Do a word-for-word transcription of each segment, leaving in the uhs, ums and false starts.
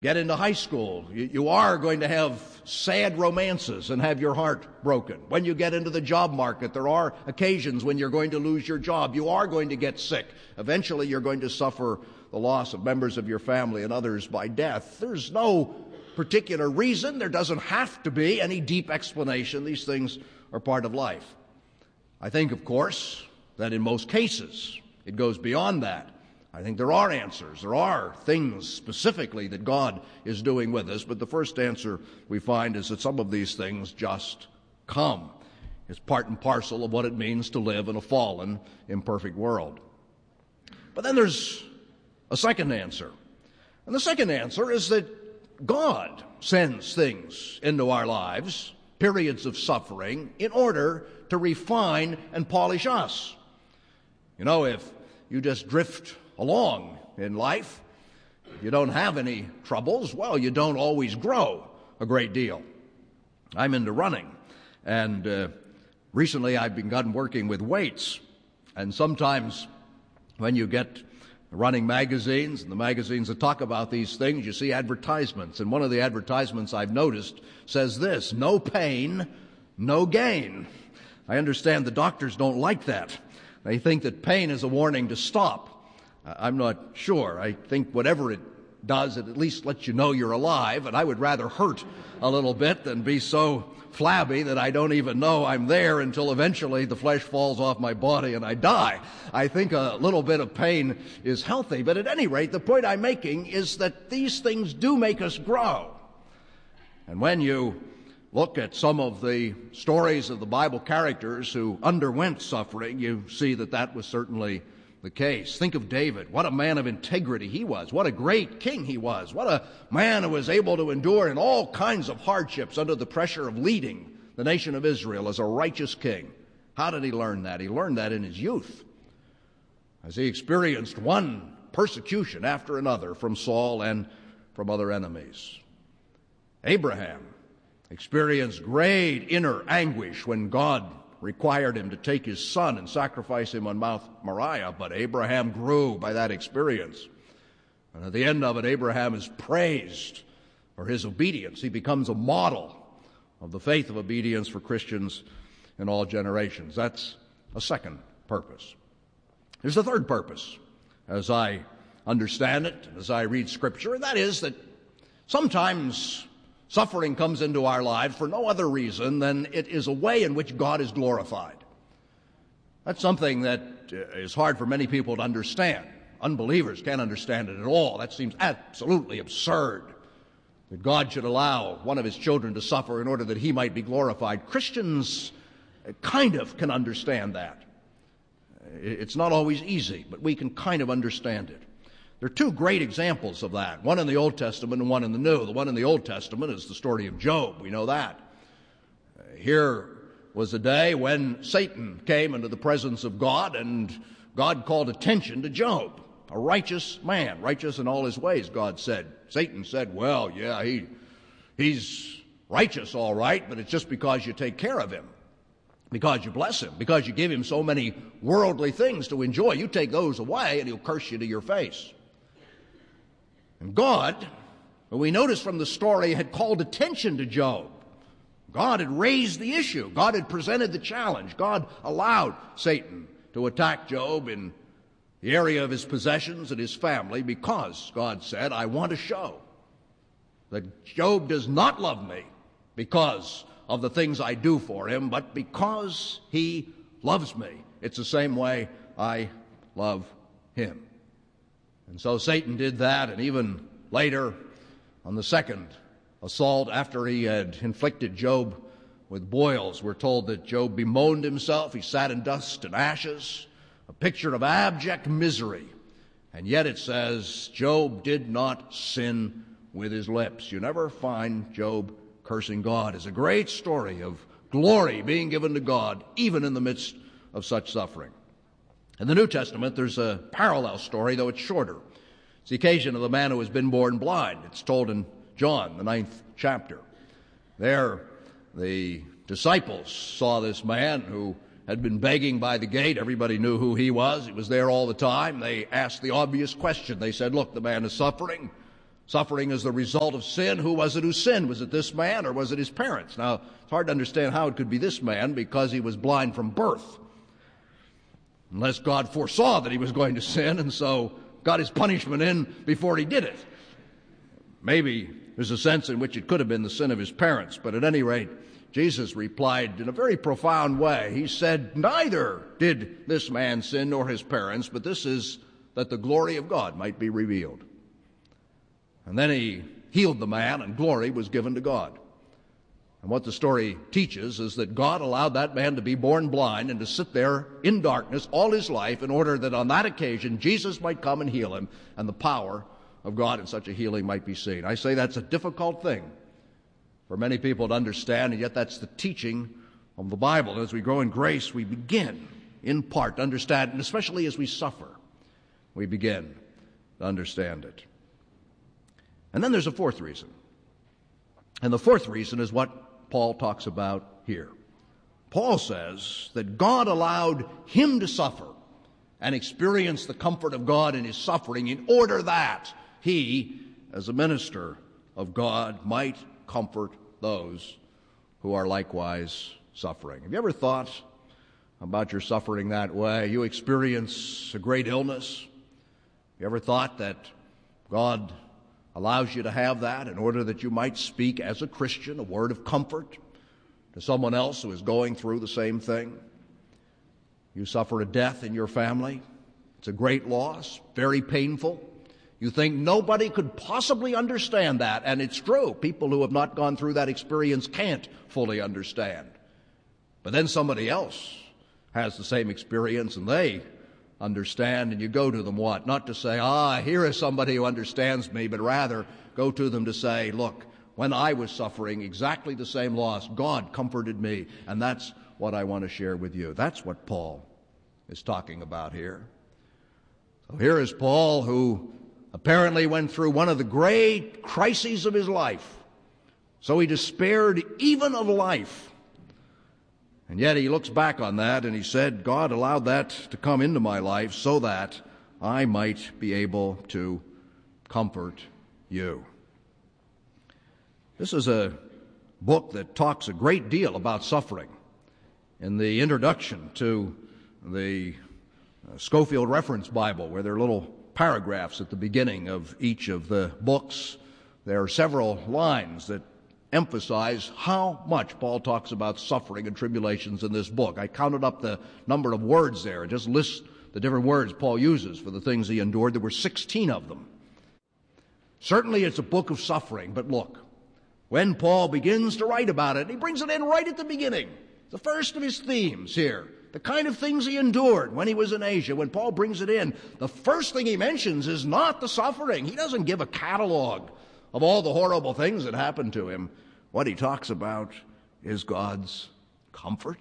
get into high school, you, you are going to have sad romances and have your heart broken. When you get into the job market, there are occasions when you're going to lose your job. You are going to get sick. Eventually, you're going to suffer the loss of members of your family and others by death. There's no particular reason. There doesn't have to be any deep explanation. These things are part of life. I think, of course, that in most cases, it goes beyond that. I think there are answers. There are things specifically that God is doing with us, but the first answer we find is that some of these things just come. It's part and parcel of what it means to live in a fallen, imperfect world. But then there's a second answer. And the second answer is that God sends things into our lives, periods of suffering, in order to refine and polish us. You know, if you just drift along in life, you don't have any troubles, well, you don't always grow a great deal. I'm into running, and uh, recently I've begun working with weights, and sometimes when you get running magazines and the magazines that talk about these things, you see advertisements, and one of the advertisements I've noticed says this: no pain, no gain. I understand the doctors don't like that. They think that pain is a warning to stop. I'm not sure. I think whatever it does, it at least lets you know you're alive, and I would rather hurt a little bit than be so flabby that I don't even know I'm there until eventually the flesh falls off my body and I die. I think a little bit of pain is healthy, but at any rate, the point I'm making is that these things do make us grow. And when you look at some of the stories of the Bible characters who underwent suffering, you see that that was certainly the case. Think of David. What a man of integrity he was. What a great king he was. What a man who was able to endure in all kinds of hardships under the pressure of leading the nation of Israel as a righteous king. How did he learn that? He learned that in his youth, as he experienced one persecution after another from Saul and from other enemies. Abraham experienced great inner anguish when God required him to take his son and sacrifice him on Mount Moriah, but Abraham grew by that experience. And at the end of it, Abraham is praised for his obedience. He becomes a model of the faith of obedience for Christians in all generations. That's a second purpose. There's a third purpose, as I understand it, as I read Scripture, and that is that sometimes suffering comes into our lives for no other reason than it is a way in which God is glorified. That's something that is hard for many people to understand. Unbelievers can't understand it at all. That seems absolutely absurd, that God should allow one of his children to suffer in order that he might be glorified. Christians kind of can understand that. It's not always easy, but we can kind of understand it. There are two great examples of that, one in the Old Testament and one in the New. The one in the Old Testament is the story of Job. We know that. Here was a day when Satan came into the presence of God, and God called attention to Job, a righteous man, righteous in all his ways, God said. Satan said, well, yeah, he he's righteous, all right, but it's just because you take care of him, because you bless him, because you give him so many worldly things to enjoy. You take those away, and he'll curse you to your face. And God, we notice from the story, had called attention to Job. God had raised the issue. God had presented the challenge. God allowed Satan to attack Job in the area of his possessions and his family because God said, I want to show that Job does not love me because of the things I do for him, but because he loves me. It's the same way I love him. And so Satan did that, and even later, on the second assault, after he had inflicted Job with boils, we're told that Job bemoaned himself. He sat in dust and ashes, a picture of abject misery. And yet it says Job did not sin with his lips. You never find Job cursing God. It's a great story of glory being given to God, even in the midst of such suffering. In the New Testament, there's a parallel story, though it's shorter. It's the occasion of the man who has been born blind. It's told in John, the ninth chapter. There, the disciples saw this man who had been begging by the gate. Everybody knew who he was. He was there all the time. They asked the obvious question. They said, look, the man is suffering. Suffering is the result of sin. Who was it who sinned? Was it this man or was it his parents? Now, it's hard to understand how it could be this man because he was blind from birth. Unless God foresaw that he was going to sin and so got his punishment in before he did it. Maybe there's a sense in which it could have been the sin of his parents, but at any rate, Jesus replied in a very profound way. He said, neither did this man sin nor his parents, but this is that the glory of God might be revealed. And then he healed the man, and glory was given to God. And what the story teaches is that God allowed that man to be born blind and to sit there in darkness all his life in order that on that occasion Jesus might come and heal him, and the power of God in such a healing might be seen. I say that's a difficult thing for many people to understand, and yet that's the teaching of the Bible. As we grow in grace, we begin in part to understand, and especially as we suffer, we begin to understand it. And then there's a fourth reason. And the fourth reason is what Paul talks about here. Paul says that God allowed him to suffer and experience the comfort of God in his suffering in order that he, as a minister of God, might comfort those who are likewise suffering. Have you ever thought about your suffering that way? You experience a great illness. Have you ever thought that God allows you to have that in order that you might speak as a Christian a word of comfort to someone else who is going through the same thing? You suffer a death in your family. It's a great loss, very painful. You think nobody could possibly understand that, and it's true. People who have not gone through that experience can't fully understand. But then somebody else has the same experience, and they understand, and you go to them what? Not to say, ah, here is somebody who understands me, but rather go to them to say, look, when I was suffering exactly the same loss, God comforted me, and that's what I want to share with you. That's what Paul is talking about here. So here is Paul, who apparently went through one of the great crises of his life. So he despaired even of life. And yet he looks back on that and he said, God allowed that to come into my life so that I might be able to comfort you. This is a book that talks a great deal about suffering. In the introduction to the Scofield Reference Bible, where there are little paragraphs at the beginning of each of the books, there are several lines that emphasize how much Paul talks about suffering and tribulations in this book. I counted up the number of words there and just list the different words Paul uses for the things he endured. There were sixteen of them. Certainly it's a book of suffering, but look, when Paul begins to write about it, he brings it in right at the beginning. The first of his themes here, the kind of things he endured when he was in Asia. When Paul brings it in, the first thing he mentions is not the suffering. He doesn't give a catalog of all the horrible things that happened to him. What he talks about is God's comfort.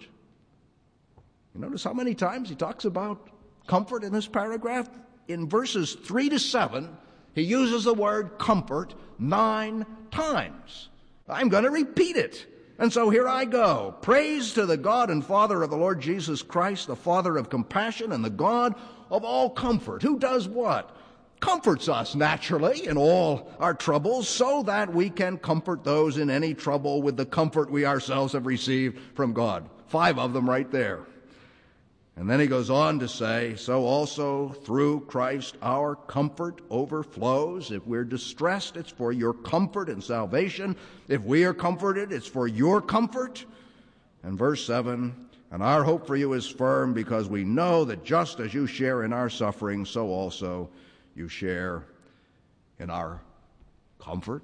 You notice how many times he talks about comfort in this paragraph? In verses three to seven, he uses the word comfort nine times. I'm going to repeat it. And so here I go. Praise to the God and Father of the Lord Jesus Christ, the Father of compassion and the God of all comfort. Who does what? Comforts us naturally in all our troubles so that we can comfort those in any trouble with the comfort we ourselves have received from God. Five of them right there. And then he goes on to say, so also through Christ our comfort overflows. If we're distressed, it's for your comfort and salvation. If we are comforted, it's for your comfort. And verse seven, and our hope for you is firm because we know that just as you share in our suffering, so also you share in our comfort.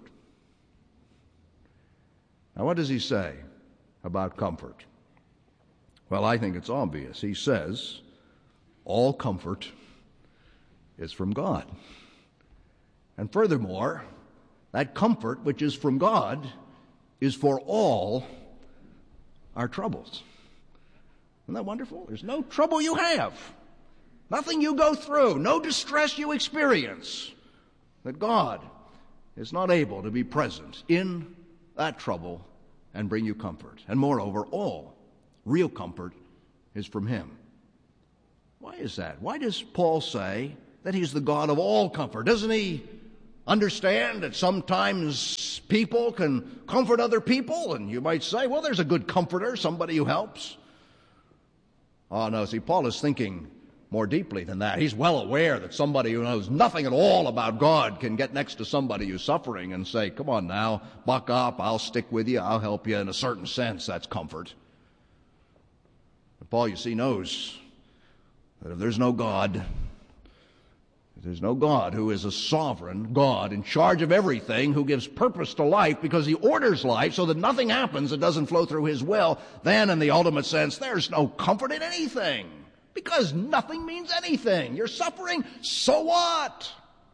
Now, what does he say about comfort? Well, I think it's obvious. He says, all comfort is from God. And furthermore, that comfort which is from God is for all our troubles. Isn't that wonderful? There's no trouble you have, nothing you go through, no distress you experience, that God is not able to be present in that trouble and bring you comfort. And moreover, all real comfort is from him. Why is that? Why does Paul say that he's the God of all comfort? Doesn't he understand that sometimes people can comfort other people, and you might say, well, there's a good comforter, somebody who helps. Oh, no, see, Paul is thinking more deeply than that. He's well aware that somebody who knows nothing at all about God can get next to somebody who's suffering and say, come on now, buck up, I'll stick with you, I'll help you. In a certain sense, that's comfort. But Paul, you see, knows that if there's no God, if there's no God who is a sovereign God in charge of everything, who gives purpose to life because he orders life so that nothing happens that doesn't flow through his will, then in the ultimate sense, there's no comfort in anything. Because nothing means anything. You're suffering, so what?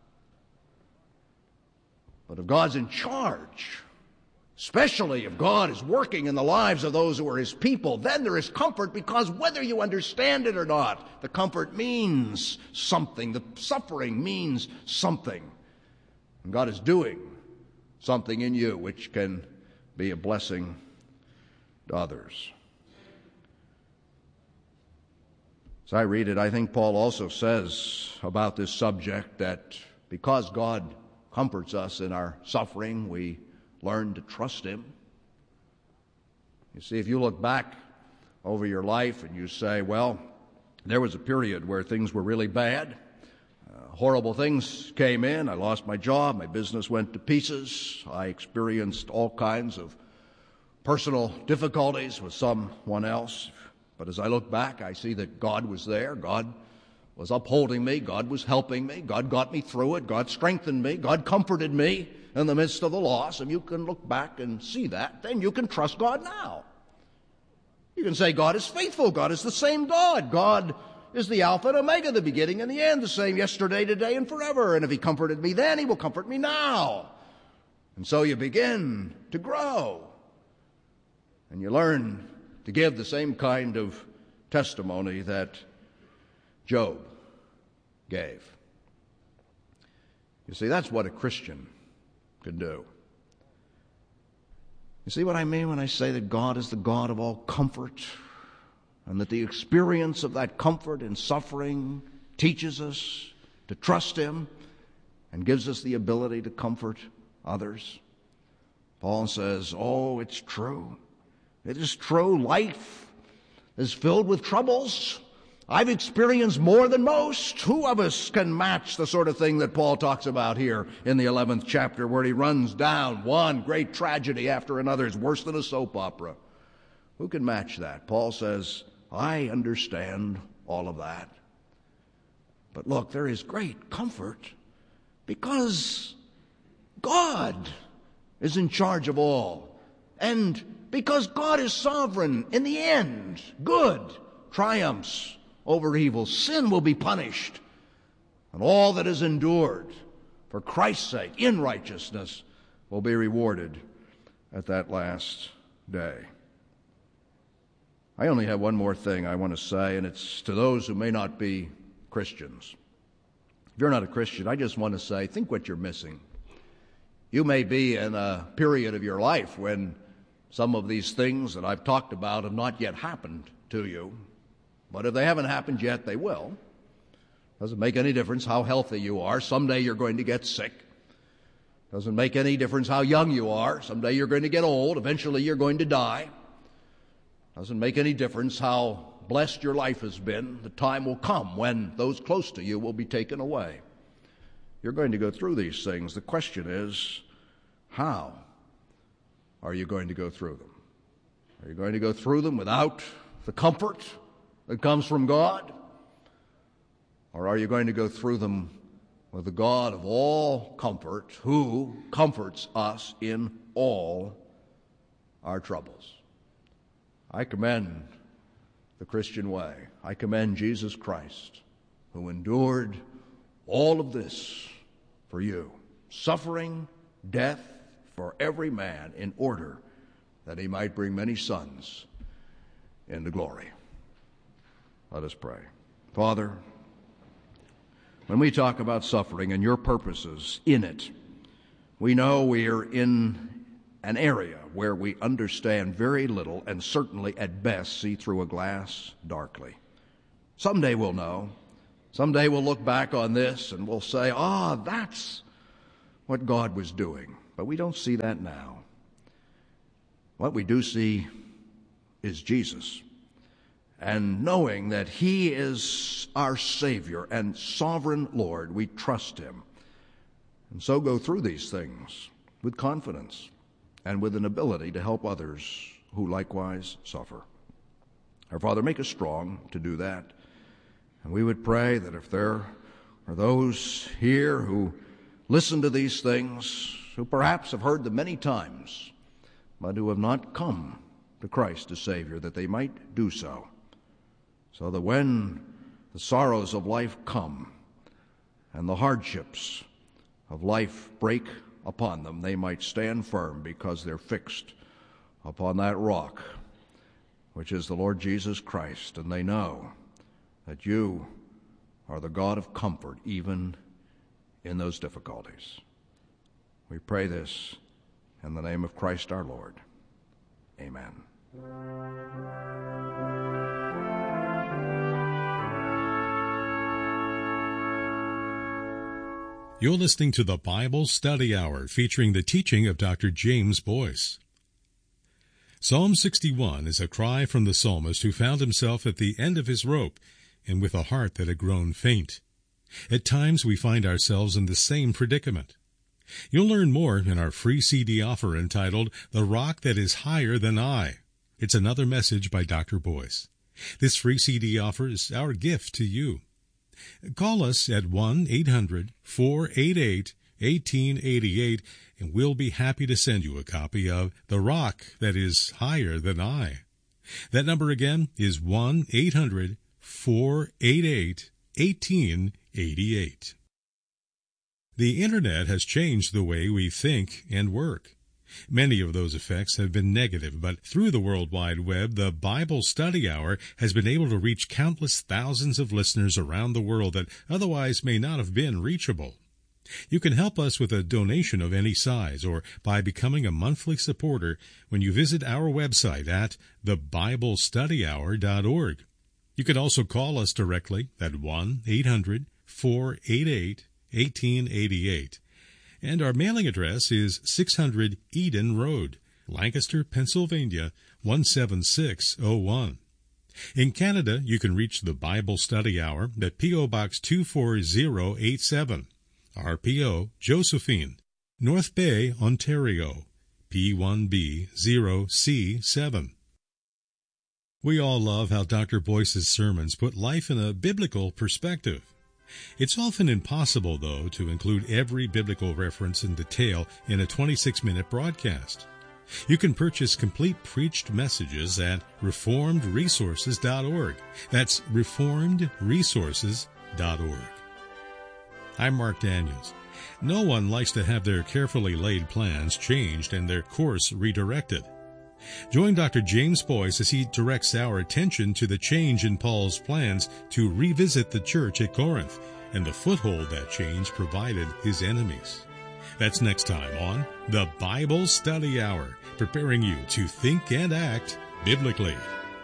But if God's in charge, especially if God is working in the lives of those who are his people, then there is comfort, because whether you understand it or not, the comfort means something. The suffering means something. And God is doing something in you which can be a blessing to others. As I read it, I think Paul also says about this subject that because God comforts us in our suffering, we learn to trust him. You see, if you look back over your life and you say, well, there was a period where things were really bad, uh, horrible things came in, I lost my job, my business went to pieces, I experienced all kinds of personal difficulties with someone else. But as I look back, I see that God was there. God was upholding me. God was helping me. God got me through it. God strengthened me. God comforted me in the midst of the loss. And you can look back and see that. Then you can trust God now. You can say God is faithful. God is the same God. God is the Alpha and Omega, the beginning and the end, the same yesterday, today, and forever. And if he comforted me then, he will comfort me now. And so you begin to grow. And you learn to give the same kind of testimony that Job gave. You see, that's what a Christian can do. You see what I mean when I say that God is the God of all comfort, and that the experience of that comfort in suffering teaches us to trust him and gives us the ability to comfort others? Paul says, oh, it's true. It is true. Life is filled with troubles. I've experienced more than most. Who of us can match the sort of thing that Paul talks about here in the eleventh chapter, where he runs down one great tragedy after another? It's worse than a soap opera. Who can match that? Paul says, I understand all of that. But look, there is great comfort because God is in charge of all. And because God is sovereign, in the end, good triumphs over evil. Sin will be punished, and all that is endured for Christ's sake in righteousness will be rewarded at that last day. I only have one more thing I want to say, and it's to those who may not be Christians. If you're not a Christian, I just want to say, think what you're missing. You may be in a period of your life when some of these things that I've talked about have not yet happened to you. But if they haven't happened yet, they will. Doesn't make any difference how healthy you are. Someday you're going to get sick. Doesn't make any difference how young you are. Someday you're going to get old. Eventually you're going to die. Doesn't make any difference how blessed your life has been. The time will come when those close to you will be taken away. You're going to go through these things. The question is, how are you going to go through them? Are you going to go through them without the comfort that comes from God? Or are you going to go through them with the God of all comfort, who comforts us in all our troubles? I commend the Christian way. I commend Jesus Christ, who endured all of this for you, suffering, death, for every man, in order that he might bring many sons into glory. Let us pray. Father, when we talk about suffering and your purposes in it, we know we are in an area where we understand very little and certainly at best see through a glass darkly. Someday we'll know. Someday we'll look back on this and we'll say, ah, that's what God was doing. But we don't see that now. What we do see is Jesus. And knowing that he is our Savior and sovereign Lord, we trust him. And so go through these things with confidence and with an ability to help others who likewise suffer. Our Father, make us strong to do that. And we would pray that if there are those here who listen to these things, who perhaps have heard them many times, but who have not come to Christ as Savior, that they might do so, so that when the sorrows of life come and the hardships of life break upon them, they might stand firm because they're fixed upon that rock, which is the Lord Jesus Christ, and they know that you are the God of comfort even in those difficulties. We pray this in the name of Christ our Lord. Amen. You're listening to the Bible Study Hour, featuring the teaching of Doctor James Boyce. Psalm sixty-one is a cry from the psalmist who found himself at the end of his rope and with a heart that had grown faint. At times we find ourselves in the same predicament. You'll learn more in our free C D offer entitled The Rock That Is Higher Than I. It's another message by Doctor Boyce. This free C D offer is our gift to you. Call us at one eight hundred four eight eight one eight eight eight, and we'll be happy to send you a copy of The Rock That Is Higher Than I. That number again is one eight hundred four eight eight one eight eight eight. The Internet has changed the way we think and work. Many of those effects have been negative, but through the World Wide Web, the Bible Study Hour has been able to reach countless thousands of listeners around the world that otherwise may not have been reachable. You can help us with a donation of any size or by becoming a monthly supporter when you visit our website at the bible study hour dot org. You can also call us directly at one eight hundred four eight eight one eight eight eight. And our mailing address is six hundred Eden Road, Lancaster, Pennsylvania, one seven six oh one. In Canada, you can reach the Bible Study Hour at P O Box two four zero eight seven, R P O Josephine, North Bay, Ontario, P one B zero C seven. We all love how Doctor Boyce's sermons put life in a biblical perspective. It's often impossible, though, to include every biblical reference in detail in a twenty-six minute broadcast. You can purchase complete preached messages at reformed resources dot org. That's reformed resources dot org. I'm Mark Daniels. No one likes to have their carefully laid plans changed and their course redirected. Join Doctor James Boyce as he directs our attention to the change in Paul's plans to revisit the church at Corinth and the foothold that change provided his enemies. That's next time on the Bible Study Hour, preparing you to think and act biblically.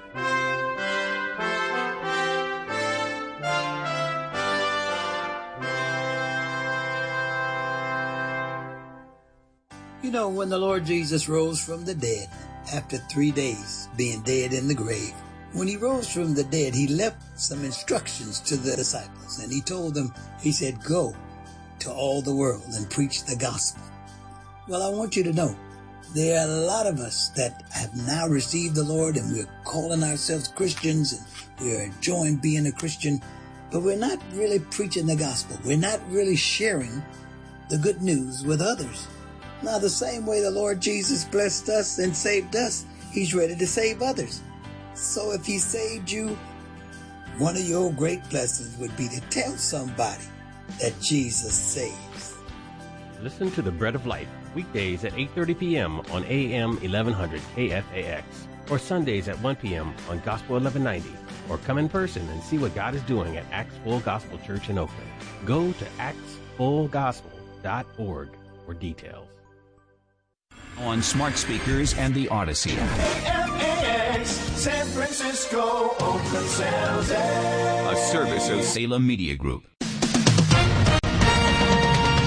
You know, when the Lord Jesus rose from the dead, after three days being dead in the grave, when he rose from the dead, he left some instructions to the disciples, and he told them, he said, go to all the world and preach the gospel. Well, I want you to know, there are a lot of us that have now received the Lord, and we're calling ourselves Christians, and we're enjoying being a Christian, but we're not really preaching the gospel. We're not really sharing the good news with others. Now, the same way the Lord Jesus blessed us and saved us, he's ready to save others. So if he saved you, one of your great blessings would be to tell somebody that Jesus saves. Listen to The Bread of Life, weekdays at eight thirty p.m. on A M eleven hundred K F A X, or Sundays at one p.m. on Gospel eleven ninety, or come in person and see what God is doing at Acts Full Gospel Church in Oakland. Go to acts full gospel dot org for details. On smart speakers and the Odyssey. A M A X, San Francisco, Oakland, San Jose. A service of Salem Media Group.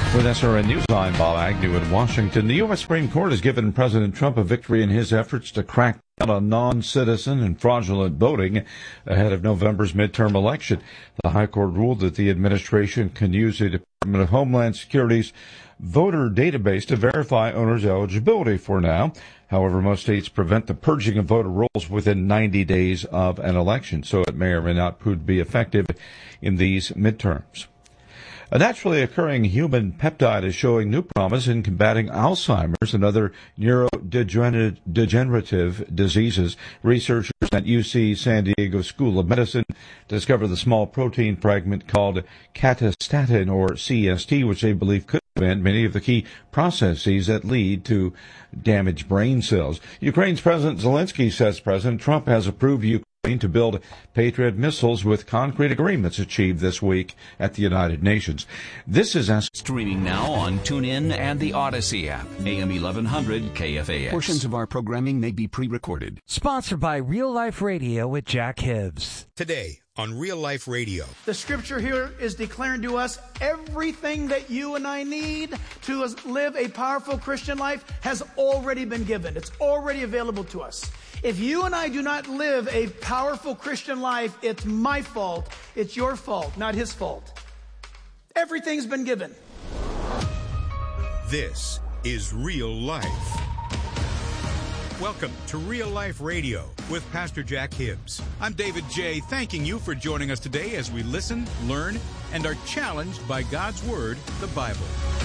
With S R N News, I'm Bob Agnew in Washington. The U S Supreme Court has given President Trump a victory in his efforts to crack down on non-citizen and fraudulent voting ahead of November's midterm election. The High Court ruled that the administration can use the Department of Homeland Security's voter database to verify owners' eligibility for now. However, most states prevent the purging of voter rolls within ninety days of an election, so it may or may not prove to be effective in these midterms. A naturally occurring human peptide is showing new promise in combating Alzheimer's and other neurodegenerative diseases. Researchers at U C San Diego School of Medicine discovered the small protein fragment called catastatin, or C S T, which they believe could prevent many of the key processes that lead to damaged brain cells. Ukraine's President Zelensky says President Trump has approved Ukraine to build Patriot missiles with concrete agreements achieved this week at the United Nations. This is as- streaming now on TuneIn and the Odyssey app. A M eleven hundred K F A X. Portions of our programming may be pre-recorded. Sponsored by Real Life Radio with Jack Hibbs. Today on Real Life Radio. The scripture here is declaring to us everything that you and I need to live a powerful Christian life has already been given. It's already available to us. If you and I do not live a powerful Christian life, it's my fault. It's your fault, not his fault. Everything's been given. This is Real Life. Welcome to Real Life Radio with Pastor Jack Hibbs. I'm David J., thanking you for joining us today as we listen, learn, and are challenged by God's Word, the Bible.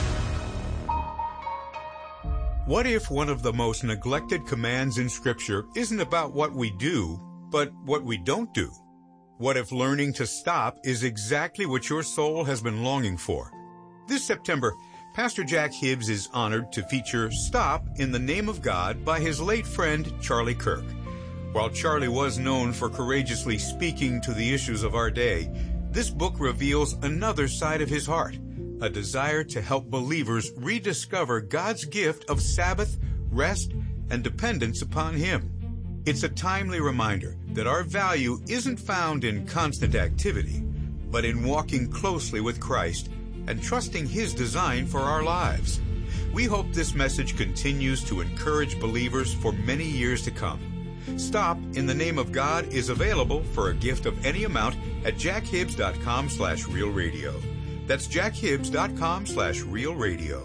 What if one of the most neglected commands in Scripture isn't about what we do, but what we don't do? What if learning to stop is exactly what your soul has been longing for? This September, Pastor Jack Hibbs is honored to feature Stop in the Name of God by his late friend Charlie Kirk. While Charlie was known for courageously speaking to the issues of our day, this book reveals another side of his heart, a desire to help believers rediscover God's gift of Sabbath, rest, and dependence upon Him. It's a timely reminder that our value isn't found in constant activity, but in walking closely with Christ and trusting His design for our lives. We hope this message continues to encourage believers for many years to come. Stop in the Name of God is available for a gift of any amount at jackhibbs.com slash real radio. That's jackhibbs.com slash real radio.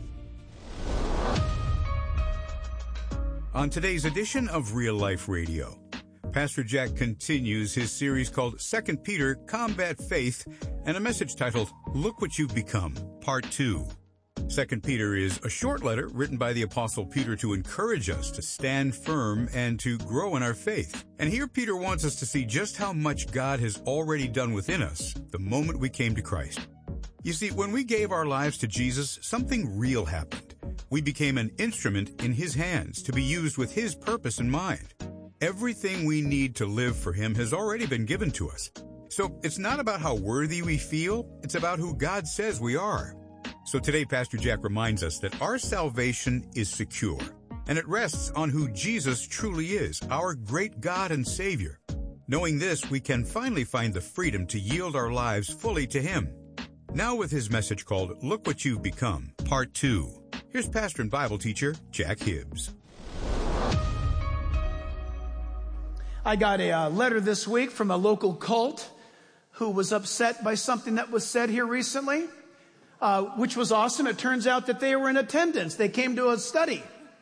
On today's edition of Real Life Radio, Pastor Jack continues his series called Second Peter, Combat Faith, and a message titled, Look What You've Become, Part two. Second Peter is a short letter written by the Apostle Peter to encourage us to stand firm and to grow in our faith. And here Peter wants us to see just how much God has already done within us the moment we came to Christ. You see, when we gave our lives to Jesus, something real happened. We became an instrument in His hands to be used with His purpose in mind. Everything we need to live for Him has already been given to us. So it's not about how worthy we feel, it's about who God says we are. So today, Pastor Jack reminds us that our salvation is secure, and it rests on who Jesus truly is, our great God and Savior. Knowing this, we can finally find the freedom to yield our lives fully to Him. Now with his message called Look What You've Become, Part two. Here's pastor and Bible teacher Jack Hibbs. I got a uh, letter this week from a local cult who was upset by something that was said here recently, uh, which was awesome. It turns out that they were in attendance. They came to a study.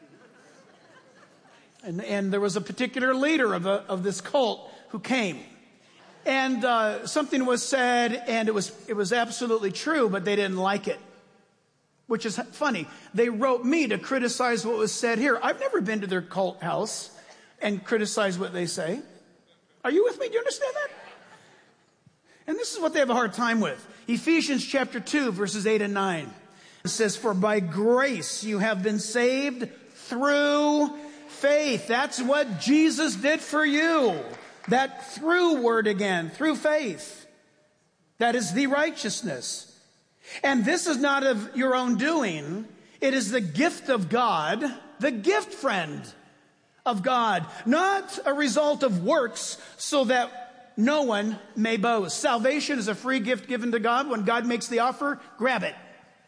And, and there was a particular leader of, a, of this cult who came. And uh, something was said, and it was it was absolutely true, but they didn't like it, which is funny. They wrote me to criticize what was said here. I've never been to their cult house and criticized what they say. Are you with me? Do you understand that? And this is what they have a hard time with. Ephesians chapter two, verses eight and nine. It says, for by grace you have been saved through faith. That's what Jesus did for you. That through word again, through faith. That is the righteousness. And this is not of your own doing. It is the gift of God, the gift, friend, of God. Not a result of works so that no one may boast. Salvation is a free gift given to God. When God makes the offer, grab it.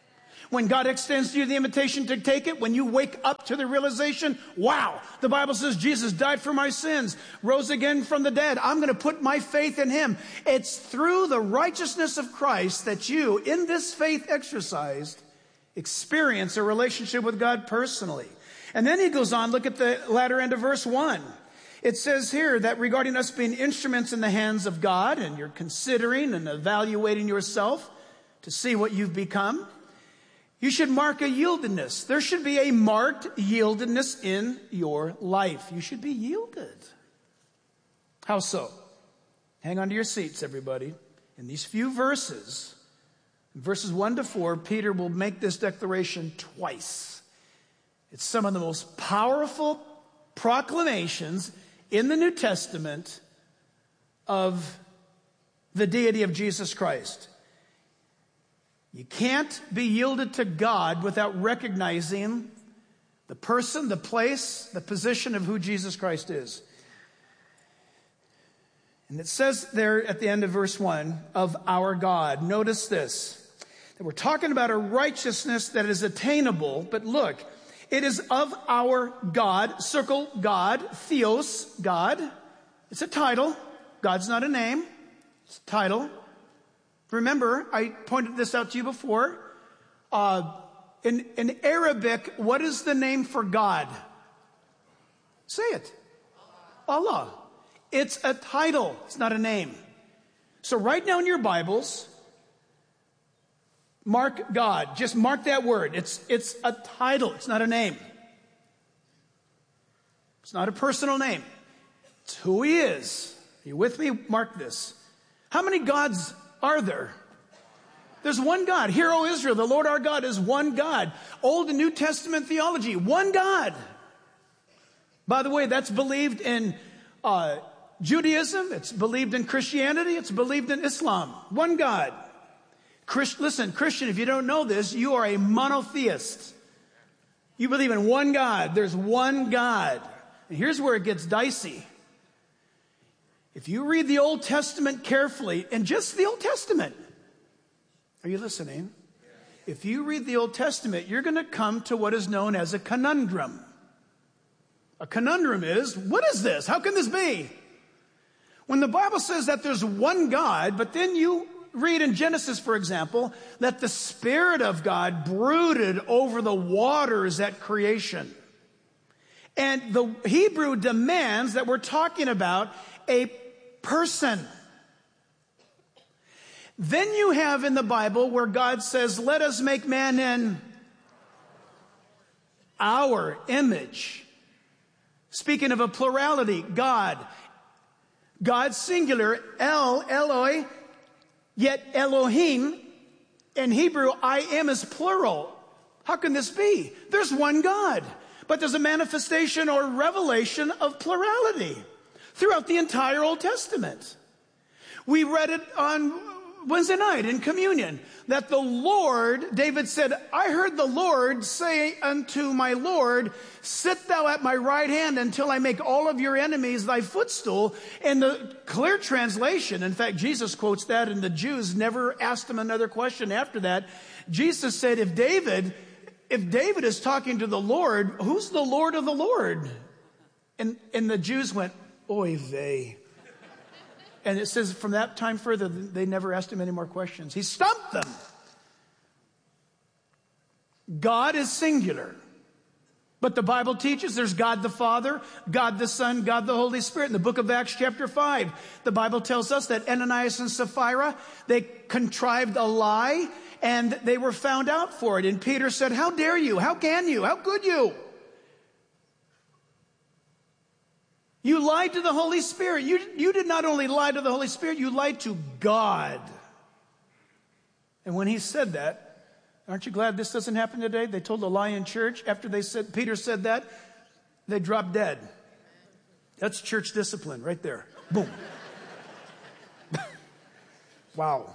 When God extends to you the invitation to take it, when you wake up to the realization, wow, the Bible says Jesus died for my sins, rose again from the dead. I'm going to put my faith in him. It's through the righteousness of Christ that you, in this faith exercised, experience a relationship with God personally. And then he goes on, look at the latter end of verse one. It says here that regarding us being instruments in the hands of God, and you're considering and evaluating yourself to see what you've become, you should mark a yieldedness. There should be a marked yieldedness in your life. You should be yielded. How so? Hang on to your seats, everybody. In these few verses, verses one to four, Peter will make this declaration twice. It's some of the most powerful proclamations in the New Testament of the deity of Jesus Christ. You can't be yielded to God without recognizing the person, the place, the position of who Jesus Christ is. And it says there at the end of verse one, of our God. Notice this, that we're talking about a righteousness that is attainable, but look, it is of our God, circle God, theos, God. It's a title. God's not a name. It's a title. Remember, I pointed this out to you before. Uh, in, in Arabic, what is the name for God? Say it. Allah. It's a title. It's not a name. So write down your Bibles. Mark God. Just mark that word. It's, it's a title. It's not a name. It's not a personal name. It's who he is. Are you with me? Mark this. How many gods are there? There's one God. Hear, O Israel, the Lord our God is one God. Old and New Testament theology, one God. By the way, that's believed in uh, Judaism. It's believed in Christianity. It's believed in Islam. One God. Christ, listen, Christian, if you don't know this, you are a monotheist. You believe in one God. There's one God. And here's where it gets dicey. If you read the Old Testament carefully, and just the Old Testament, are you listening? If you read the Old Testament, you're going to come to what is known as a conundrum. A conundrum is, what is this? How can this be? When the Bible says that there's one God, but then you read in Genesis, for example, that the Spirit of God brooded over the waters at creation. And the Hebrew demands that we're talking about a person. Then you have in the Bible where God says, let us make man in our image. Speaking of a plurality, God. God singular, El, Eloi, yet Elohim, in Hebrew, I am is plural. How can this be? There's one God, but there's a manifestation or revelation of plurality throughout the entire Old Testament. We read it on Wednesday night in communion that the Lord, David said, I heard the Lord say unto my Lord, sit thou at my right hand until I make all of your enemies thy footstool. And the clear translation, in fact, Jesus quotes that, and the Jews never asked him another question after that. Jesus said, if David, if David is talking to the Lord, who's the Lord of the Lord? And, and the Jews went, oy vey. And it says from that time further, they never asked him any more questions. He stumped them. God is singular. But the Bible teaches there's God the Father, God the Son, God the Holy Spirit. In the book of Acts chapter five, the Bible tells us that Ananias and Sapphira, they contrived a lie and they were found out for it. And Peter said, how dare you? How can you? How could you? You lied to the Holy Spirit. You, you did not only lie to the Holy Spirit, you lied to God. And when he said that, aren't you glad this doesn't happen today? They told a lie in church. After they said, Peter said that, they dropped dead. That's church discipline right there. Boom. Wow.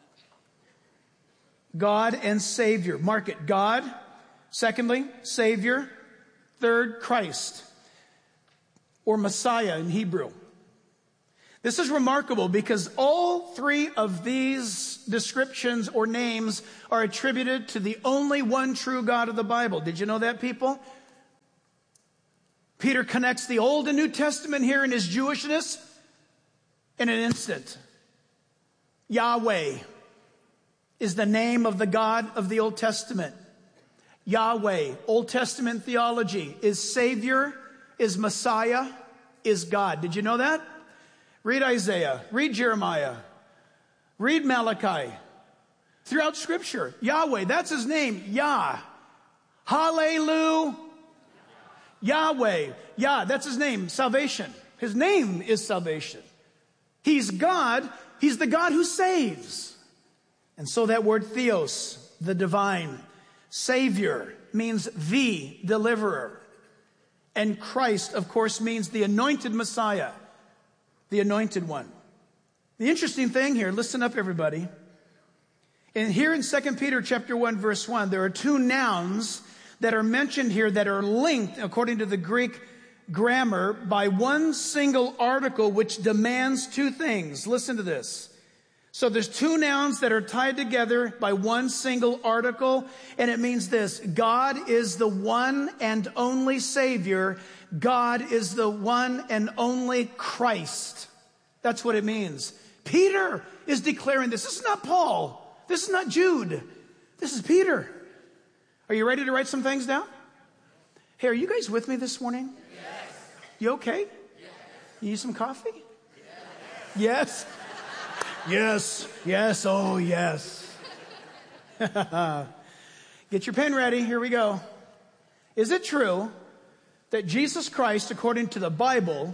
God and Savior. Mark it. God. Secondly, Savior. Third, Christ. Or Messiah in Hebrew. This is remarkable because all three of these descriptions or names are attributed to the only one true God of the Bible. Did you know that, people? Peter connects the Old and New Testament here in his Jewishness in an instant. Yahweh is the name of the God of the Old Testament. Yahweh, Old Testament theology, is Savior, is Messiah, is God. Did you know that? Read Isaiah, read Jeremiah, read Malachi. Throughout Scripture, Yahweh, that's his name, Yah. Hallelujah. Yahweh, Yah, that's his name, salvation. His name is salvation. He's God, he's the God who saves. And so that word theos, the divine, Savior, means the deliverer. And Christ, of course, means the anointed Messiah. The anointed one. The interesting thing here, listen up everybody. And here in Second Peter chapter one verse one, there are two nouns that are mentioned here that are linked according to the Greek grammar by one single article which demands two things. Listen to this. So there's two nouns that are tied together by one single article, and it means this: God is the one and only Savior. God is the one and only Christ. That's what it means. Peter is declaring this. This is not Paul. This is not Jude. This is Peter. Are you ready to write some things down? Hey, are you guys with me this morning? Yes. You okay? Yes. You need some coffee? Yes. Yes. Yes. Yes. Oh, yes. Get your pen ready. Here we go. Is it true that Jesus Christ, according to the Bible,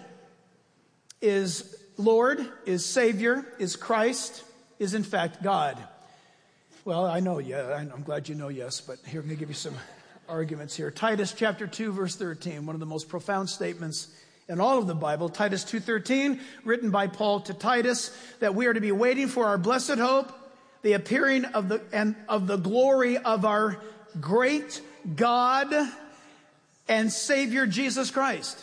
is Lord, is Savior, is Christ, is in fact God? Well, I know, yeah, I'm glad you know yes, but here, let me give you some arguments here. Titus chapter two, verse thirteen, one of the most profound statements in all of the Bible. Titus two thirteen, written by Paul to Titus, that we are to be waiting for our blessed hope, the appearing of the and of the glory of our great God and Savior Jesus Christ.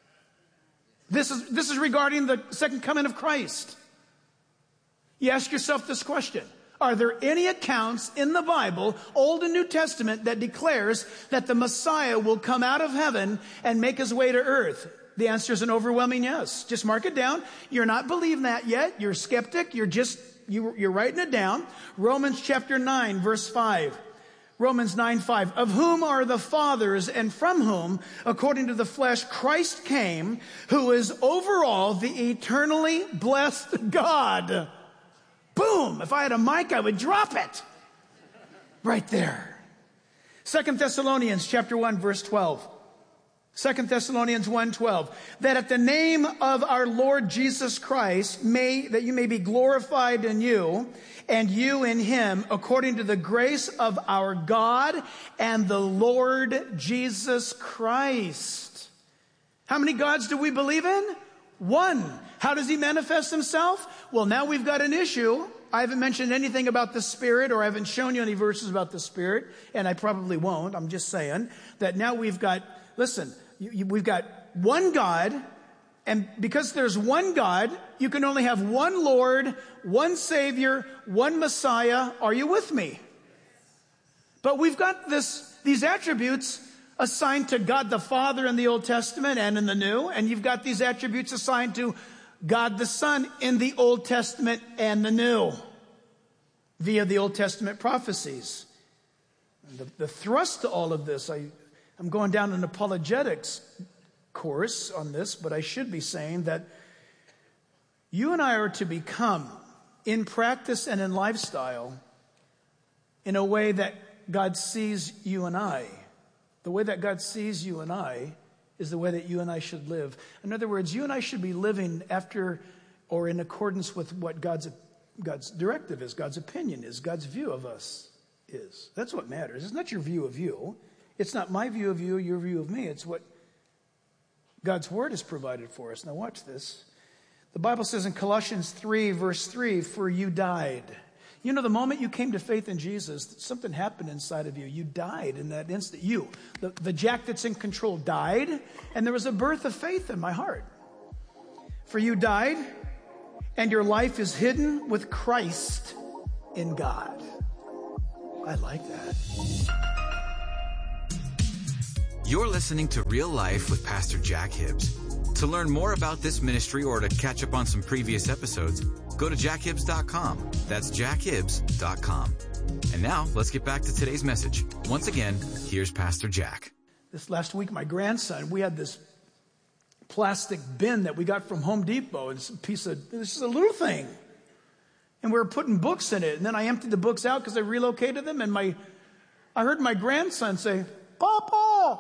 This is, this is regarding the second coming of Christ. You ask yourself this question: are there any accounts in the Bible, Old and New Testament, that declares that the Messiah will come out of heaven and make his way to earth? The answer is an overwhelming yes. Just mark it down. You're not believing that yet. You're a skeptic. You're just, you, you're writing it down. Romans chapter nine, verse five. Romans nine five, of whom are the fathers, and from whom, according to the flesh, Christ came, who is over all the eternally blessed God. Boom! If I had a mic, I would drop it. Right there. Second Thessalonians chapter one, verse twelve. Second Thessalonians one twelve, that at the name of our Lord Jesus Christ, may that you may be glorified in you, and you in him, according to the grace of our God and the Lord Jesus Christ. How many gods do we believe in? One. How does he manifest himself? Well, now we've got an issue. I haven't mentioned anything about the Spirit, or I haven't shown you any verses about the Spirit, and I probably won't. I'm just saying that now we've got, listen, you, you, we've got one God, and because there's one God, you can only have one Lord, one Savior, one Messiah. Are you with me? But we've got this, these attributes assigned to God the Father in the Old Testament and in the New, and you've got these attributes assigned to God the Son in the Old Testament and the New, via the Old Testament prophecies. And the, the thrust to all of this, I, I'm going down an apologetics course on this, but I should be saying that you and I are to become, in practice and in lifestyle, in a way that God sees you and I. The way that God sees you and I is the way that you and I should live. In other words, you and I should be living after or in accordance with what God's God's directive is, God's opinion is, God's view of us is. That's what matters. It's not your view of you. It's not my view of you, your view of me. It's what God's word has provided for us. Now watch this. The Bible says in Colossians three, verse three, for you died. You know, the moment you came to faith in Jesus, something happened inside of you. You died in that instant. You, the, the Jack that's in control, died, and there was a birth of faith in my heart. For you died, and your life is hidden with Christ in God. I like that. You're listening to Real Life with Pastor Jack Hibbs. To learn more about this ministry or to catch up on some previous episodes, go to jack hibbs dot com. That's jack hibbs dot com. And now, let's get back to today's message. Once again, here's Pastor Jack. This last week, my grandson, we had this plastic bin that we got from Home Depot. It's a piece of, this is a little thing. And we were putting books in it. And then I emptied the books out because I relocated them. And my, I heard my grandson say, Papa,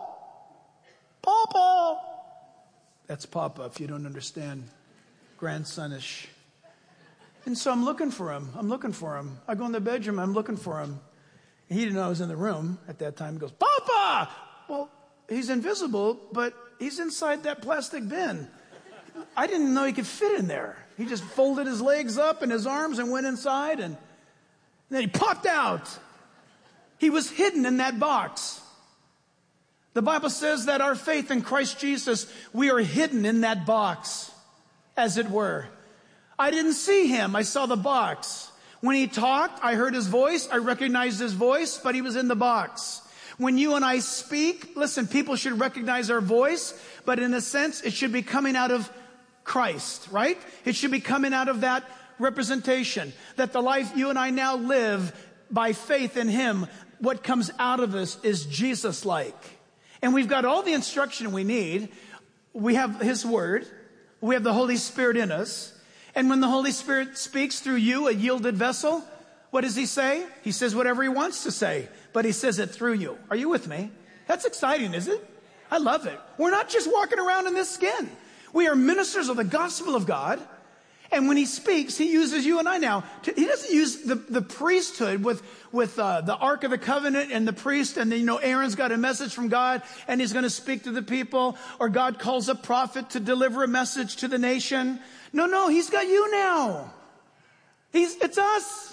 Papa. That's Papa if you don't understand grandsonish. And so I'm looking for him. I'm looking for him. I go in the bedroom. I'm looking for him. And he didn't know I was in the room at that time. He goes, Papa! Well, he's invisible, but he's inside that plastic bin. I didn't know he could fit in there. He just folded his legs up and his arms and went inside, and then he popped out. He was hidden in that box. The Bible says that our faith in Christ Jesus, we are hidden in that box, as it were. I didn't see him. I saw the box. When he talked, I heard his voice. I recognized his voice, but he was in the box. When you and I speak, listen, people should recognize our voice, but in a sense, it should be coming out of Christ, right? It should be coming out of that representation, that the life you and I now live by faith in him, what comes out of us is Jesus-like. And we've got all the instruction we need. We have his word. We have the Holy Spirit in us. And when the Holy Spirit speaks through you, a yielded vessel, what does he say? He says whatever he wants to say, but he says it through you. Are you with me? That's exciting, isn't it? I love it. We're not just walking around in this skin. We are ministers of the gospel of God. And when he speaks, he uses you and I now. To, he doesn't use the, the priesthood with, with uh, the Ark of the Covenant and the priest. And then, you know, Aaron's got a message from God and he's going to speak to the people. Or God calls a prophet to deliver a message to the nation. No, no, he's got you now. He's, it's us.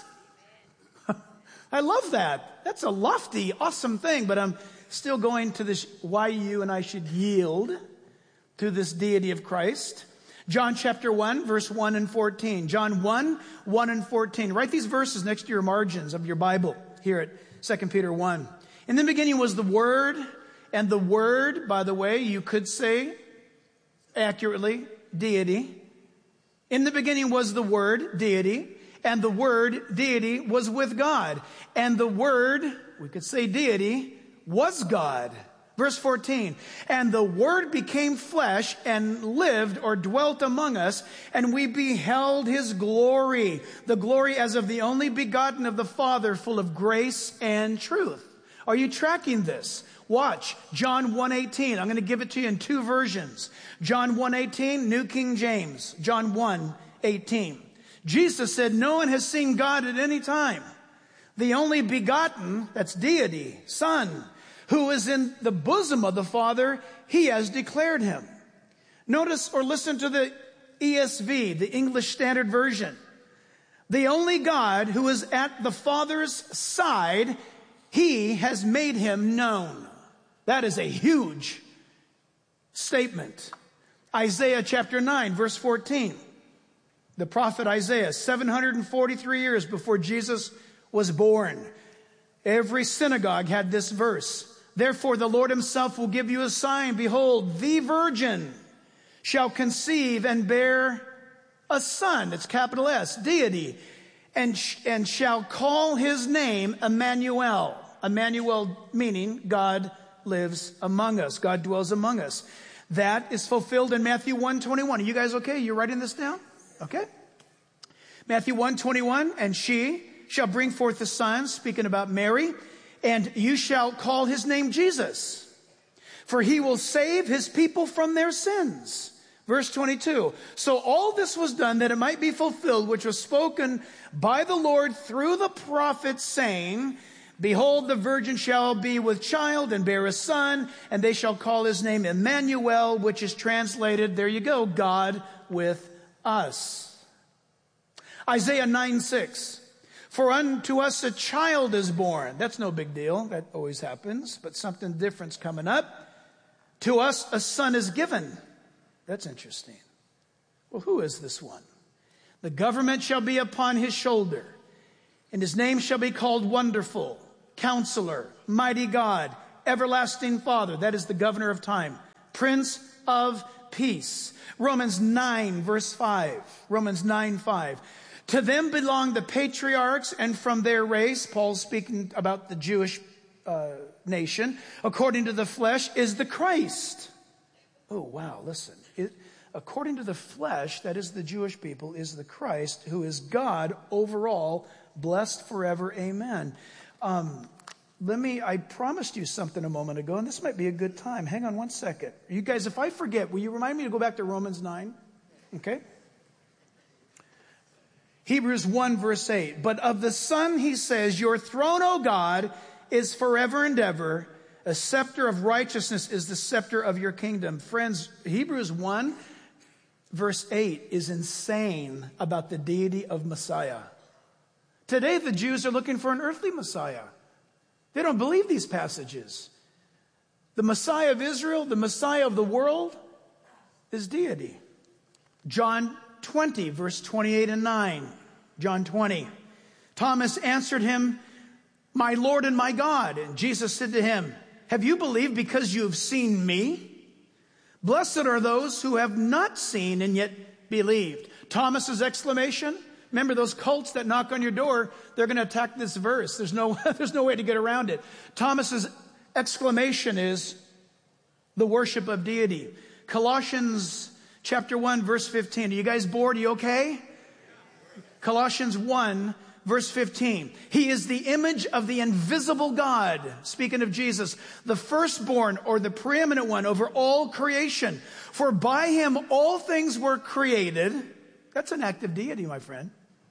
I love that. That's a lofty, awesome thing. But I'm still going to this, why you and I should yield to this deity of Christ. John chapter one, verse one and fourteen. John one, one and fourteen. Write these verses next to your margins of your Bible here at Second Peter one. In the beginning was the Word, and the Word, by the way, you could say accurately, deity. In the beginning was the Word, deity, and the Word, deity, was with God. And the Word, we could say deity, was God. Verse fourteen, and the Word became flesh and lived or dwelt among us, and we beheld his glory, the glory as of the only begotten of the Father, full of grace and truth. Are you tracking this? Watch, John one eighteen. I'm going to give it to you in two versions. John one eighteen, New King James. John one eighteen. Jesus said, no one has seen God at any time. The only begotten, that's deity, Son, who is in the bosom of the Father, he has declared him. Notice or listen to the E S V, the English Standard Version. The only God who is at the Father's side, he has made him known. That is a huge statement. Isaiah chapter nine, verse fourteen. The prophet Isaiah, seven hundred forty-three years before Jesus was born. Every synagogue had this verse. Therefore, the Lord himself will give you a sign. Behold, the virgin shall conceive and bear a son. It's capital S, deity. And, sh- and shall call his name Emmanuel. Emmanuel meaning God lives among us. God dwells among us. That is fulfilled in Matthew one twenty-one. Are you guys okay? You're writing this down? Okay. Matthew one twenty-one, and she shall bring forth a son, speaking about Mary, and you shall call his name Jesus, for he will save his people from their sins. Verse twenty-two. So all this was done that it might be fulfilled, which was spoken by the Lord through the prophet, saying, behold, the virgin shall be with child and bear a son, and they shall call his name Emmanuel, which is translated, there you go, God with us. Isaiah nine six. For unto us a child is born. That's no big deal. That always happens. But something different's coming up. To us a son is given. That's interesting. Well, who is this one? The government shall be upon his shoulder, and his name shall be called Wonderful, Counselor, Mighty God, Everlasting Father. That is the governor of time. Prince of Peace. Romans nine, verse five. Romans nine, five. To them belong the patriarchs, and from their race, Paul's speaking about the Jewish uh, nation, according to the flesh, is the Christ. Oh, wow, listen. It, according to the flesh, that is the Jewish people, is the Christ, who is God over all, blessed forever. Amen. Um, let me, I promised you something a moment ago, and this might be a good time. Hang on one second. You guys, if I forget, will you remind me to go back to Romans nine? Okay. Hebrews one, verse eight. But of the Son, he says, your throne, O God, is forever and ever. A scepter of righteousness is the scepter of your kingdom. Friends, Hebrews one, verse eight is insane about the deity of Messiah. Today, the Jews are looking for an earthly Messiah. They don't believe these passages. The Messiah of Israel, the Messiah of the world, is deity. John twenty, verse twenty-eight and nine. John twenty. Thomas answered him, my Lord and my God. And Jesus said to him, have you believed because you have seen me? Blessed are those who have not seen and yet believed. Thomas's exclamation, remember those cults that knock on your door, they're going to attack this verse. There's no, there's no way to get around it. Thomas's exclamation is the worship of deity. Colossians chapter one, verse fifteen. Are you guys bored? Are you okay? Colossians one, verse fifteen. He is the image of the invisible God. Speaking of Jesus, the firstborn or the preeminent one over all creation. For by him all things were created. That's an act of deity, my friend.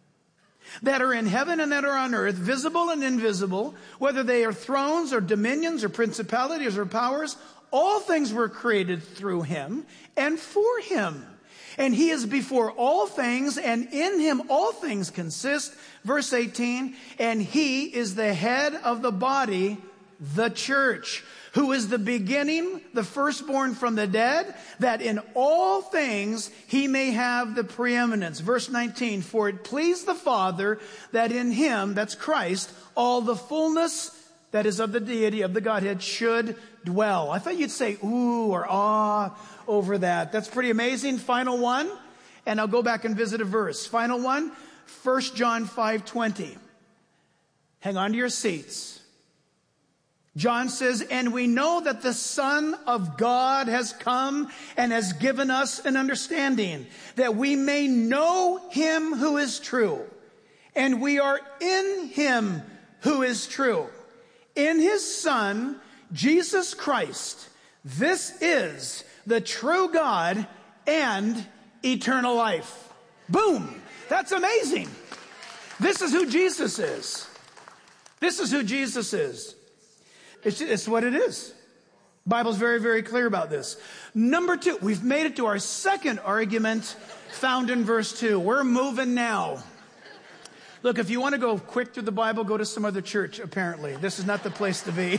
That are in heaven and that are on earth, visible and invisible, whether they are thrones or dominions or principalities or powers, all things were created through him and for him. And he is before all things, and in him all things consist. Verse eighteen, and he is the head of the body, the church, who is the beginning, the firstborn from the dead, that in all things he may have the preeminence. Verse nineteen, for it pleased the Father that in him, that's Christ, all the fullness that is of the deity of the Godhead should dwell. I thought you'd say ooh or ah over that. That's pretty amazing. Final one, and I'll go back and visit a verse. Final one, First John five twenty. Hang on to your seats. John says, and we know that the Son of God has come and has given us an understanding, that we may know him who is true. And we are in him who is true. In his Son, Jesus Christ. This is the true God and eternal life. Boom! That's amazing. This is who Jesus is. This is who Jesus is. It's, it's what it is. The Bible's very, very clear about this. Number two, we've made it to our second argument found in verse two. We're moving now. Look, if you want to go quick through the Bible, go to some other church, apparently. This is not the place to be.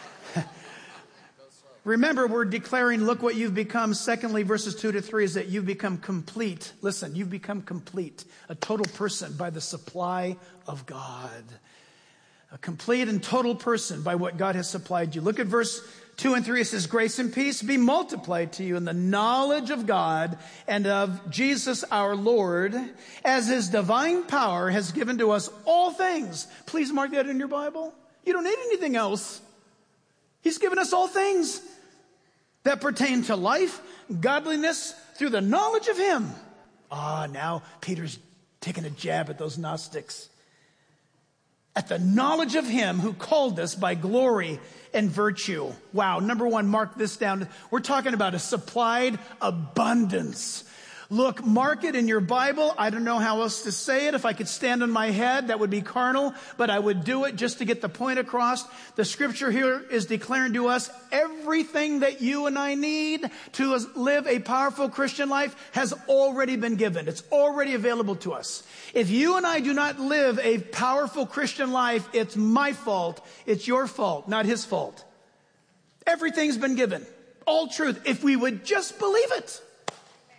Remember, we're declaring, look what you've become. Secondly, verses two to three is that you've become complete. Listen, you've become complete, a total person by the supply of God. A complete and total person by what God has supplied you. Look at verse two and three. It says, grace and peace be multiplied to you in the knowledge of God and of Jesus our Lord, as his divine power has given to us all things. Please mark that in your Bible. You don't need anything else. He's given us all things that pertain to life, godliness, through the knowledge of him. Ah, now Peter's taking a jab at those Gnostics. At the knowledge of him who called us by glory and virtue. Wow, number one, mark this down. We're talking about a supplied abundance. Look, mark it in your Bible. I don't know how else to say it. If I could stand on my head, that would be carnal, but I would do it just to get the point across. The scripture here is declaring to us everything that you and I need to live a powerful Christian life has already been given. It's already available to us. If you and I do not live a powerful Christian life, it's my fault. It's your fault, not his fault. Everything's been given. All truth. If we would just believe it.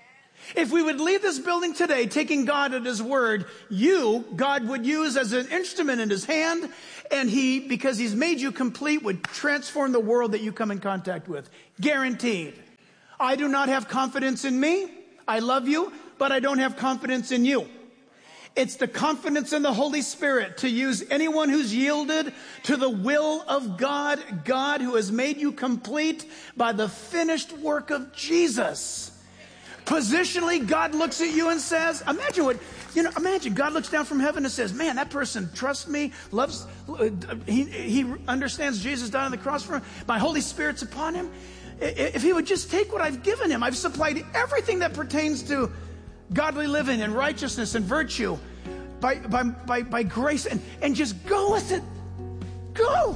If we would leave this building today taking God at His word, you, God would use as an instrument in His hand, and He, because He's made you complete, would transform the world that you come in contact with. Guaranteed. I do not have confidence in me. I love you, but I don't have confidence in you. It's the confidence in the Holy Spirit to use anyone who's yielded to the will of God, God who has made you complete by the finished work of Jesus. Positionally, God looks at you and says, imagine what, you know, imagine God looks down from heaven and says, man, that person trusts me, loves, he, he understands Jesus died on the cross for him. My Holy Spirit's upon him. If he would just take what I've given him, I've supplied everything that pertains to godly living and righteousness and virtue by, by, by, by grace, and, and just go with it. Go.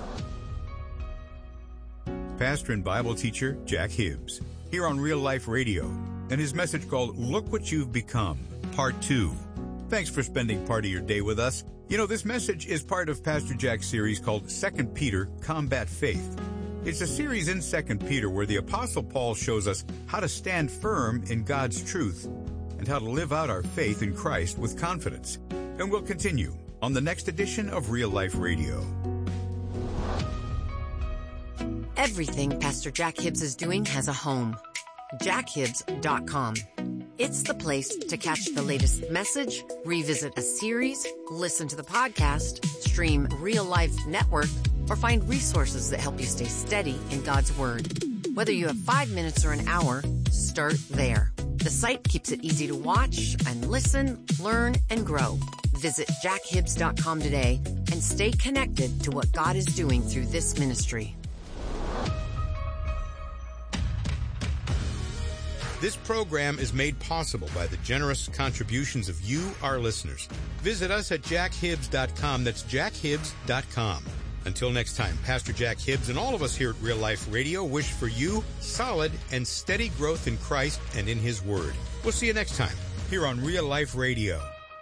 Pastor and Bible teacher Jack Hibbs, here on Real Life Radio, and his message called Look What You've Become, Part two. Thanks for spending part of your day with us. You know, this message is part of Pastor Jack's series called Second Peter, Combat Faith. It's a series in Second Peter where the Apostle Paul shows us how to stand firm in God's truth and how to live out our faith in Christ with confidence. And we'll continue on the next edition of Real Life Radio. Everything Pastor Jack Hibbs is doing has a home. jack hibbs dot com. It's the place to catch the latest message, revisit a series, listen to the podcast, stream Real Life Network, or find resources that help you stay steady in God's Word. Whether you have five minutes or an hour, start there. The site keeps it easy to watch and listen, learn, and grow. Visit jack hibbs dot com today and stay connected to what God is doing through this ministry. This program is made possible by the generous contributions of you, our listeners. Visit us at jack hibbs dot com. That's jack hibbs dot com. Until next time, Pastor Jack Hibbs and all of us here at Real Life Radio wish for you solid and steady growth in Christ and in His Word. We'll see you next time here on Real Life Radio.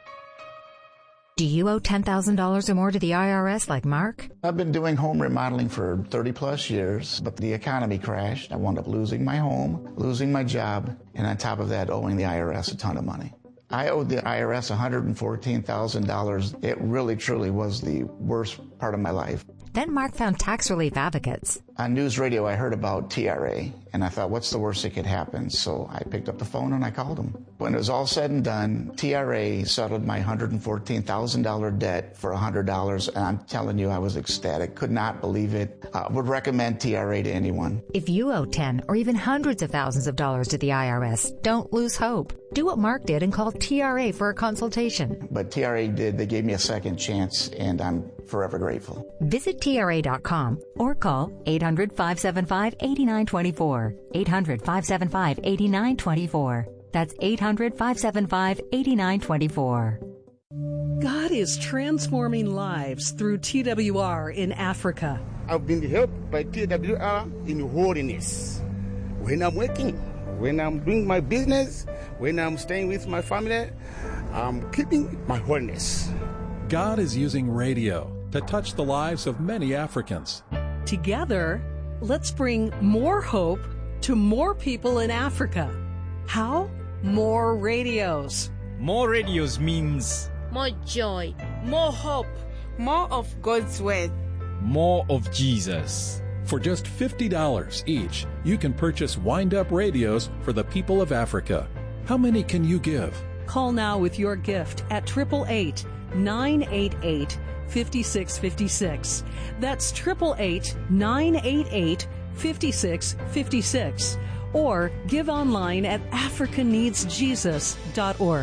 Do you owe ten thousand dollars or more to the I R S like Mark? I've been doing home remodeling for thirty plus years, but the economy crashed. I wound up losing my home, losing my job, and on top of that, owing the I R S a ton of money. I owed the I R S one hundred fourteen thousand dollars. It really, truly was the worst part of my life. Then Mark found tax relief advocates. On news radio, I heard about T R A, and I thought, what's the worst that could happen? So I picked up the phone and I called them. When it was all said and done, T R A settled my one hundred fourteen thousand dollars debt for one hundred dollars, and I'm telling you, I was ecstatic. Could not believe it. Uh, would recommend T R A to anyone. If you owe ten or even hundreds of thousands of dollars to the I R S, don't lose hope. Do what Mark did and call T R A for a consultation. But T R A did. They gave me a second chance, and I'm forever grateful. Visit T R A dot com or call eight hundred, five seven five, eight nine two four. eight hundred, five seven five, eight nine two four. That's eight hundred, five seven five, eight nine two four. God is transforming lives through T W R in Africa. I've been helped by T W R in holiness. When I'm working, when I'm doing my business, when I'm staying with my family, I'm keeping my holiness. God is using radio to touch the lives of many Africans. Together, let's bring more hope to more people in Africa. How? More radios. More radios means more joy, more hope, more of God's word, more of Jesus. For just fifty dollars each, you can purchase wind-up radios for the people of Africa. How many can you give? Call now with your gift at eight eight eight, nine eight eight, five six five six. That's eight eight eight, nine eight eight, five six five six. Or give online at africa needs jesus dot org.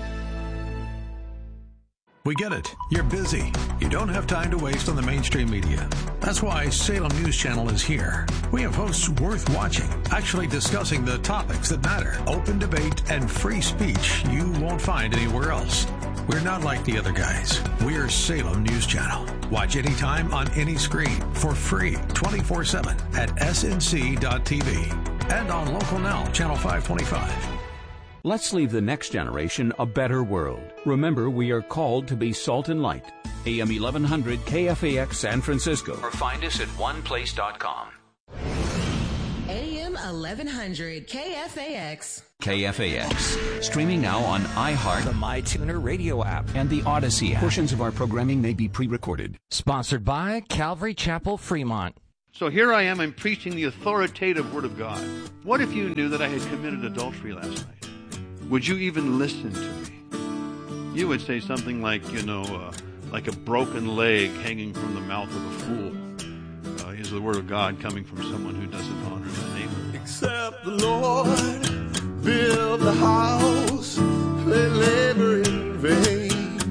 We get it. You're busy. You don't have time to waste on the mainstream media. That's why Salem News Channel is here. We have hosts worth watching, actually discussing the topics that matter. Open debate and free speech you won't find anywhere else. We're not like the other guys. We're Salem News Channel. Watch anytime on any screen for free twenty-four seven at S N C dot T V and on Local Now, Channel five twenty-five. Let's leave the next generation a better world. Remember, we are called to be salt and light. A M eleven hundred K F A X San Francisco. Or find us at one place dot com. A M eleven hundred K F A X. K F A X. Streaming now on iHeart, the MyTuner radio app, and the Odyssey app. Portions of our programming may be pre-recorded. Sponsored by Calvary Chapel, Fremont. So here I am, I'm preaching the authoritative Word of God. What if you knew that I had committed adultery last night? Would you even listen to me? You would say something like, you know, uh, like a broken leg hanging from the mouth of a fool uh, is the Word of God coming from someone who doesn't honor the name of it. Except the Lord build the house, they labor in vain.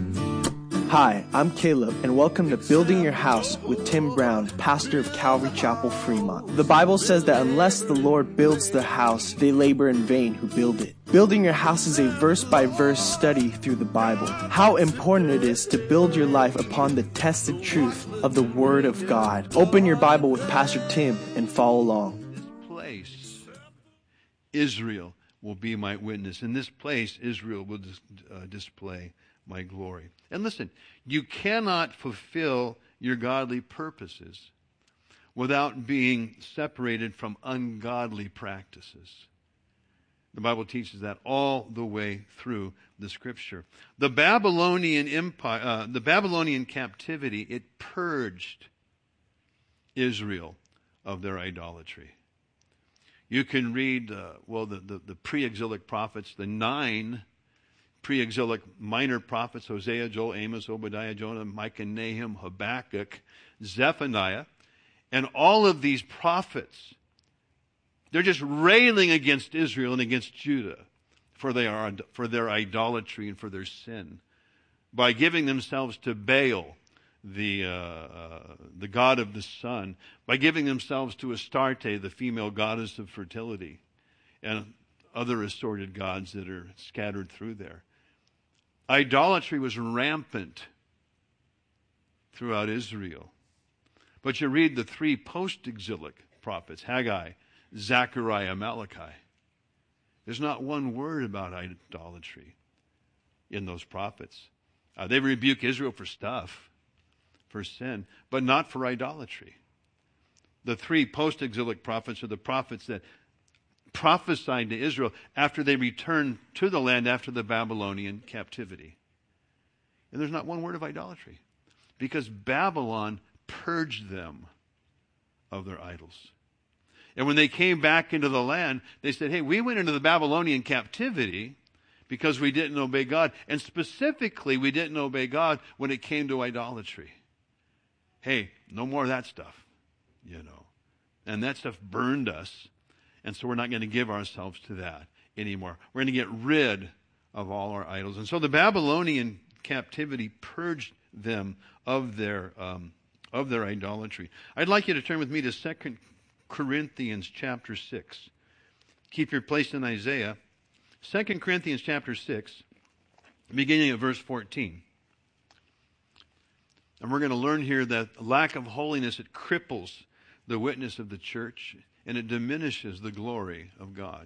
Hi, I'm Caleb, and welcome to Building Your House with Tim Brown, pastor of Calvary Chapel, Fremont. The Bible says that unless the Lord builds the house, they labor in vain who build it. Building Your House is a verse-by-verse study through the Bible. How important it is to build your life upon the tested truth of the Word of God. Open your Bible with Pastor Tim and follow along. This place, Israel will be my witness. In this place, Israel will dis- uh, display my glory. And listen, you cannot fulfill your godly purposes without being separated from ungodly practices. The Bible teaches that all the way through the Scripture. The Babylonian Empire, uh, the Babylonian captivity, it purged Israel of their idolatry. You can read, uh, well, the, the, the pre-exilic prophets, the nine pre-exilic minor prophets, Hosea, Joel, Amos, Obadiah, Jonah, Micah, Nahum, Habakkuk, Zephaniah, and all of these prophets, they're just railing against Israel and against Judah for their, for their idolatry and for their sin by giving themselves to Baal, the, uh, uh, the god of the sun, by giving themselves to Astarte, the female goddess of fertility, and other assorted gods that are scattered through there. Idolatry was rampant throughout Israel. But you read the three post-exilic prophets, Haggai, Zechariah, Malachi. There's not one word about idolatry in those prophets. Uh, they rebuke Israel for stuff, for sin, but not for idolatry. The three post-exilic prophets are the prophets that prophesied to Israel after they returned to the land after the Babylonian captivity. And there's not one word of idolatry because Babylon purged them of their idols. And when they came back into the land, they said, hey, we went into the Babylonian captivity because we didn't obey God. And specifically, we didn't obey God when it came to idolatry. Hey, no more of that stuff, you know. And that stuff burned us. And so we're not going to give ourselves to that anymore. We're going to get rid of all our idols. And so the Babylonian captivity purged them of their um, of their idolatry. I'd like you to turn with me to Second Corinthians chapter six. Keep your place in Isaiah. Second Corinthians chapter six, beginning at verse fourteen. And we're going to learn here that lack of holiness, it cripples the witness of the church, and it diminishes the glory of God.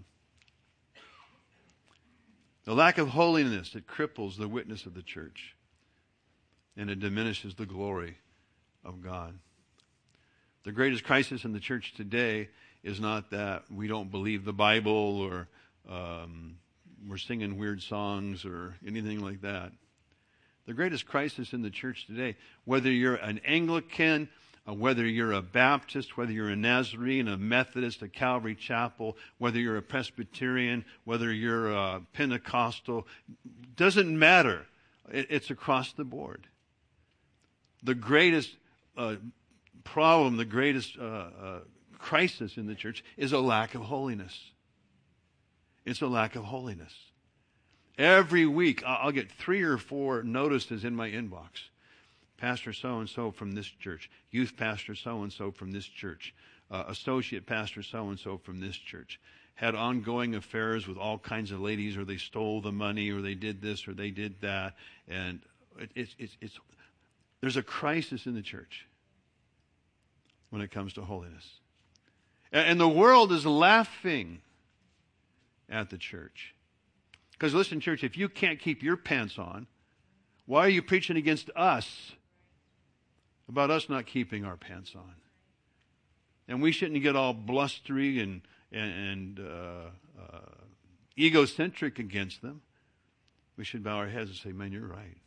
The lack of holiness, it cripples the witness of the church, and it diminishes the glory of God. The greatest crisis in the church today is not that we don't believe the Bible or um, we're singing weird songs or anything like that. The greatest crisis in the church today, whether you're an Anglican, Uh, whether you're a Baptist, whether you're a Nazarene, a Methodist, a Calvary Chapel, whether you're a Presbyterian, whether you're a Pentecostal, doesn't matter. It, it's across the board. The greatest uh, problem, the greatest uh, uh, crisis in the church is a lack of holiness. It's a lack of holiness. Every week, I'll get three or four notices in my inbox. Pastor so-and-so from this church, youth pastor so-and-so from this church, uh, associate pastor so-and-so from this church, had ongoing affairs with all kinds of ladies, or they stole the money, or they did this, or they did that. And it, it's, it's, it's, there's a crisis in the church when it comes to holiness. And, and the world is laughing at the church. Because listen, church, if you can't keep your pants on, why are you preaching against us about us not keeping our pants on? And we shouldn't get all blustery and, and, and uh, uh, egocentric against them. We should bow our heads and say, man, you're right.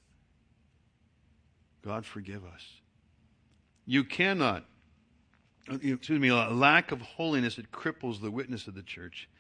God, forgive us. You cannot, excuse me, a lack of holiness, it cripples the witness of the church.